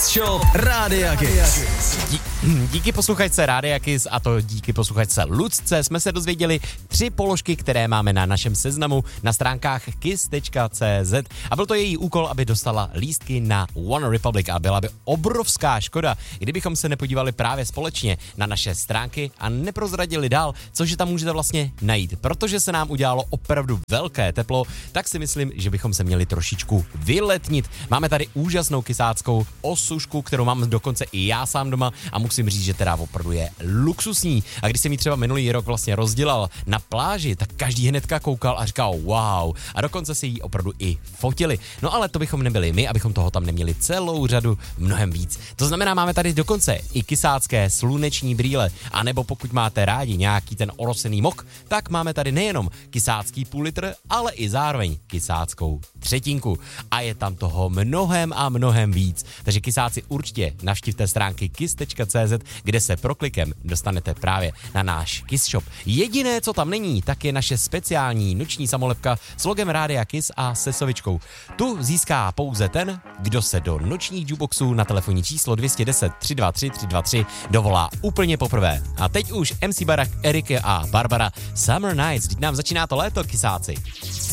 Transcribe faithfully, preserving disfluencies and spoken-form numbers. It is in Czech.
Kiss Shop Rádia Kiss. Dí, díky posluchačce Rádia Kiss a to díky posluchačce Lucce jsme se dozvěděli tři položky, které máme na našem seznamu na stránkách kiss tečka cé zet a byl to její úkol, aby dostala lístky na One Republic a byla by obrovská škoda, kdybychom se nepodívali právě společně na naše stránky a neprozradili dál, cože tam můžete vlastně najít. Protože se nám udělalo opravdu velké teplo, tak si myslím, že bychom se měli trošičku vyletnit. Máme tady úžasnou kysáckou osušku, kterou mám dokonce i já sám doma a musím říct, že teda opravdu je luxusní. A když jsem ji třeba minulý rok vlastně rozdělal na pláži, tak každý hnedka koukal a říkal wow. A dokonce si ji opravdu i fotili. No ale to bychom nebyli my, abychom toho tam neměli celou řadu, mnohem víc. To znamená, máme tady dokonce i kysácké sluneční brýle, a nebo pokud máte rádi nějaký ten orosený mok, tak máme tady nejenom kysácký půl litr, ale i zároveň kysáckou třetinku. A je tam toho mnohem a mnohem víc. Takže kysáci, určitě navštivte stránky kiss tečka cé zet, kde se proklikem dostanete právě na náš Kiss Shop. Jediné, co tam není, tak je naše speciální noční samolepka s logem Rádia Kiss a se sovičkou. Tu získá pouze ten, kdo se do nočních jukeboxů na telefonní číslo dvě jedna nula tři dva tři tři dva tři dovolá úplně poprvé. A teď už em cé Barak, Eriky a Barbara Summer Nights. Teď nám začíná to léto, kysáci.